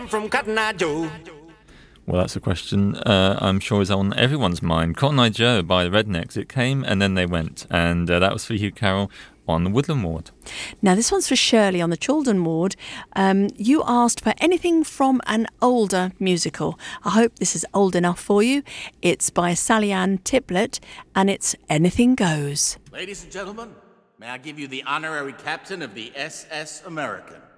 From Cotton Eye Joe. Well, that's a question I'm sure is on everyone's mind. Cotton Eye Joe by the Rednecks. It came and then they went. And that was for you, Carol, on the Woodland Ward. Now, this one's for Shirley on the Chaldon Ward. You asked for anything from an older musical. I hope this is old enough for you. It's by Sally Ann Tiplett, and it's Anything Goes. Ladies and gentlemen, may I give you the honorary captain of the SS American?